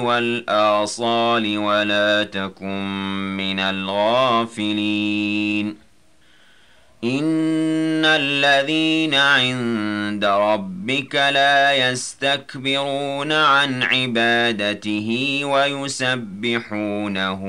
والآصال ولا تكن من الغافلين إن الذين عند ربك لا يستكبرون عن عبادته ويسبحونه